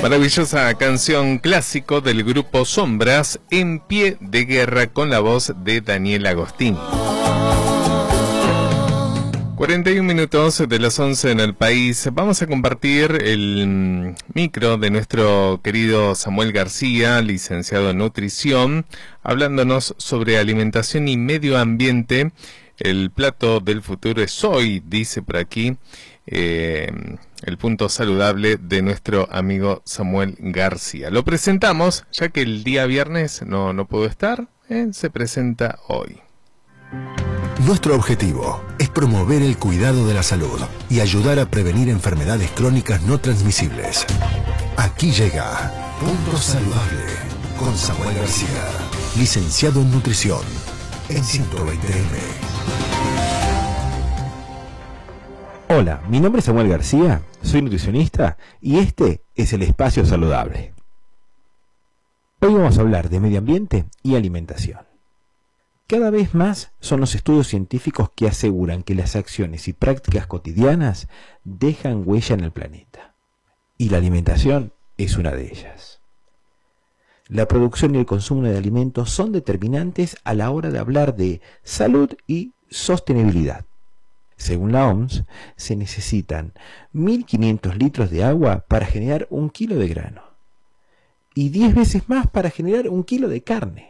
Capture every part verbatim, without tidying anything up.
Maravillosa canción clásico del grupo Sombras, En pie de guerra, con la voz de Daniel Agostín. cuarenta y un minutos de las once en el país. Vamos a compartir el micro de nuestro querido Samuel García, licenciado en nutrición, hablándonos sobre alimentación y medio ambiente. El plato del futuro es hoy, dice por aquí, eh, el punto saludable de nuestro amigo Samuel García. Lo presentamos, ya que el día viernes no, no pudo estar, eh, se presenta hoy. Nuestro objetivo es promover el cuidado de la salud y ayudar a prevenir enfermedades crónicas no transmisibles. Aquí llega Punto Saludable con Samuel García, licenciado en nutrición, en ciento veinte eme. Hola, mi nombre es Samuel García, soy nutricionista y este es el Espacio Saludable. Hoy vamos a hablar de medio ambiente y alimentación. Cada vez más son los estudios científicos que aseguran que las acciones y prácticas cotidianas dejan huella en el planeta. Y la alimentación es una de ellas. La producción y el consumo de alimentos son determinantes a la hora de hablar de salud y sostenibilidad. Según la O M S, se necesitan mil quinientos litros de agua para generar un kilo de grano y diez veces más para generar un kilo de carne.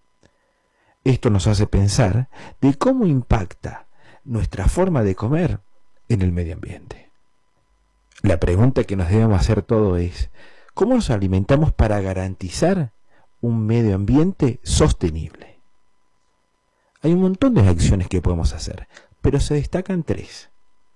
Esto nos hace pensar de cómo impacta nuestra forma de comer en el medio ambiente. La pregunta que nos debemos hacer todos es, ¿cómo nos alimentamos para garantizar un medio ambiente sostenible? Hay un montón de acciones que podemos hacer, pero se destacan tres.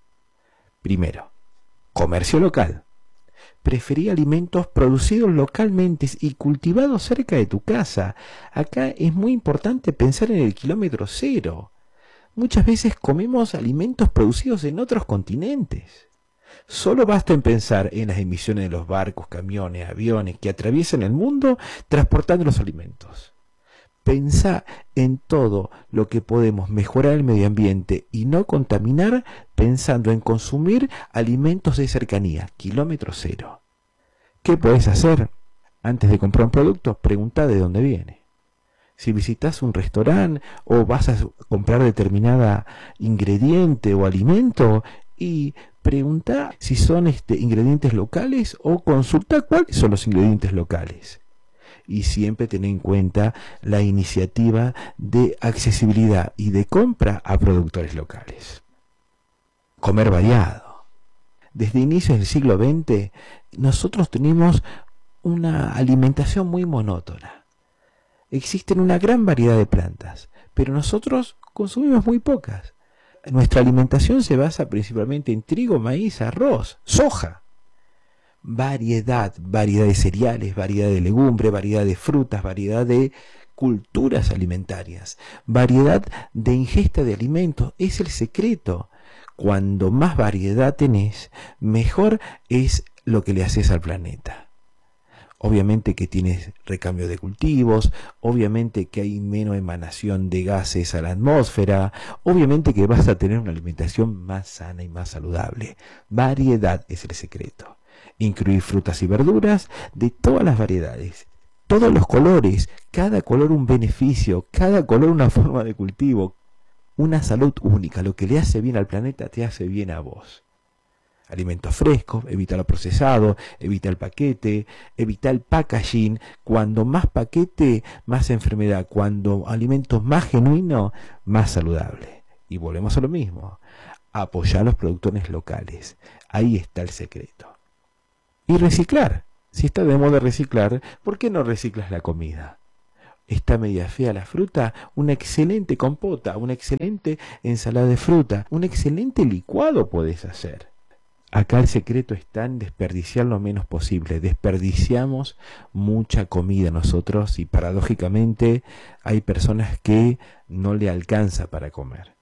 Primero, comercio local. Preferí alimentos producidos localmente y cultivados cerca de tu casa. Acá es muy importante pensar en el kilómetro cero. Muchas veces comemos alimentos producidos en otros continentes. Solo basta en pensar en las emisiones de los barcos, camiones, aviones que atraviesan el mundo transportando los alimentos. Pensá en todo lo que podemos mejorar el medio ambiente y no contaminar pensando en consumir alimentos de cercanía, kilómetro cero. ¿Qué podés hacer? Antes de comprar un producto, preguntá de dónde viene. Si visitas un restaurante o vas a comprar determinada ingrediente o alimento, y preguntá si son este, ingredientes locales o consulta cuáles son los ingredientes locales. Y siempre tener en cuenta la iniciativa de accesibilidad y de compra a productores locales. Comer variado. Desde inicios del siglo veinte, nosotros tenemos una alimentación muy monótona. Existen una gran variedad de plantas, pero nosotros consumimos muy pocas. Nuestra alimentación se basa principalmente en trigo, maíz, arroz, soja. Variedad, variedad de cereales, variedad de legumbre, variedad de frutas, variedad de culturas alimentarias, variedad de ingesta de alimentos. Es el secreto. Cuando más variedad tenés, mejor es lo que le haces al planeta. Obviamente que tienes recambio de cultivos, obviamente que hay menos emanación de gases a la atmósfera, obviamente que vas a tener una alimentación más sana y más saludable. Variedad es el secreto. Incluir frutas y verduras de todas las variedades, todos los colores, cada color un beneficio, cada color una forma de cultivo, una salud única. Lo que le hace bien al planeta te hace bien a vos. Alimentos frescos, evita lo procesado, evita el paquete, evita el packaging. Cuando más paquete, más enfermedad. Cuando alimentos más genuinos, más saludable. Y volvemos a lo mismo, apoyar a los productores locales. Ahí está el secreto. Y reciclar. Si está de moda reciclar, ¿por qué no reciclas la comida? Está media fea la fruta, una excelente compota, una excelente ensalada de fruta, un excelente licuado podés hacer. Acá el secreto está en desperdiciar lo menos posible. Desperdiciamos mucha comida nosotros y paradójicamente hay personas que no le alcanza para comer.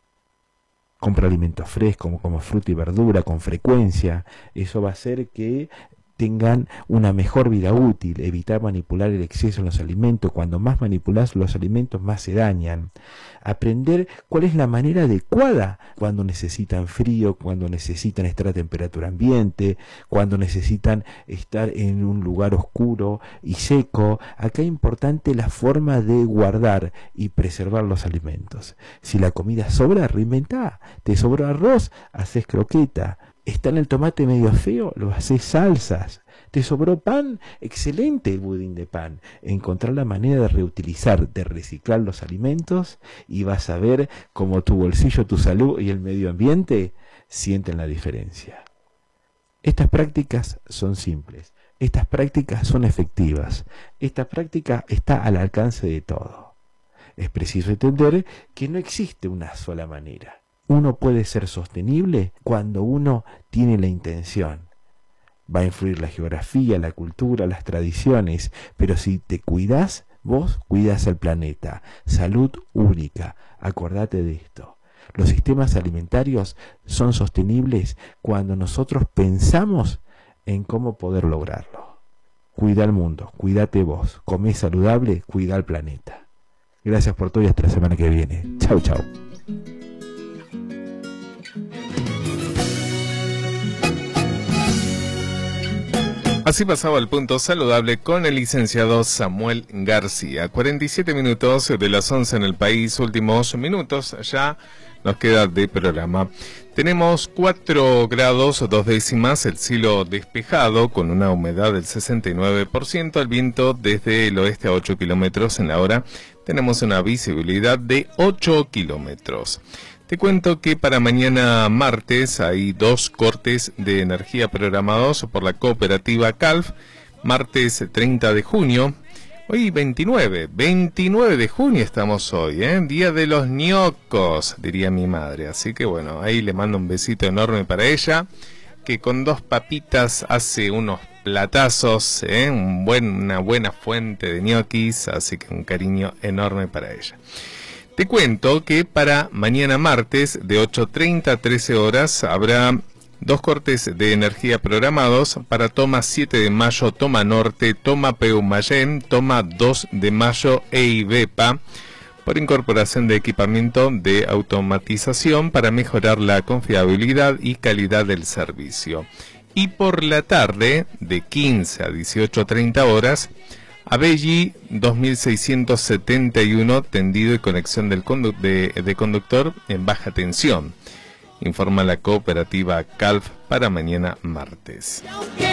Compra alimentos frescos como fruta y verdura con frecuencia. Eso va a hacer que tengan una mejor vida útil, evitar manipular el exceso en los alimentos. Cuando más manipulás los alimentos, más se dañan. Aprender cuál es la manera adecuada cuando necesitan frío, cuando necesitan estar a temperatura ambiente, cuando necesitan estar en un lugar oscuro y seco. Acá es importante la forma de guardar y preservar los alimentos. Si la comida sobra, reinventá. Te sobró arroz, haces croqueta. Está en el tomate medio feo, lo haces salsas. Te sobró pan, excelente el budín de pan. Encontrar la manera de reutilizar, de reciclar los alimentos, y vas a ver cómo tu bolsillo, tu salud y el medio ambiente sienten la diferencia. Estas prácticas son simples, estas prácticas son efectivas, esta práctica está al alcance de todo. Es preciso entender que no existe una sola manera. Uno puede ser sostenible cuando uno tiene la intención. Va a influir la geografía, la cultura, las tradiciones, pero si te cuidas, vos cuidas al planeta. Salud única, acordate de esto. Los sistemas alimentarios son sostenibles cuando nosotros pensamos en cómo poder lograrlo. Cuida el mundo, cuídate vos, comé saludable, cuida al planeta. Gracias por todo y hasta la semana que viene. Chau, chau. Así pasaba el punto saludable con el licenciado Samuel García. cuarenta y siete minutos de las once en el país, últimos minutos ya nos queda de programa. Tenemos cuatro grados dos décimas, el cielo despejado con una humedad del sesenta y nueve por ciento, el viento desde el oeste a ocho kilómetros en la hora. Tenemos una visibilidad de ocho kilómetros. Te cuento que para mañana martes hay dos cortes de energía programados por la cooperativa Calf. Martes treinta de junio, hoy veintinueve, veintinueve de junio estamos hoy, ¿eh? Día de los ñocos, diría mi madre. Así que bueno, ahí le mando un besito enorme para ella, que con dos papitas hace unos platazos, ¿eh? Un buen, una buena fuente de ñoquis, así que un cariño enorme para ella. Te cuento que para mañana martes de ocho treinta a trece horas habrá dos cortes de energía programados para toma siete de mayo, toma norte, toma Peumayén, toma dos de mayo e Ibepa, por incorporación de equipamiento de automatización para mejorar la confiabilidad y calidad del servicio. Y por la tarde, de quince a dieciocho treinta horas, Abelli dos mil seiscientos setenta y uno, tendido y conexión del condu de, de conductor en baja tensión, informa la cooperativa Calf para mañana martes.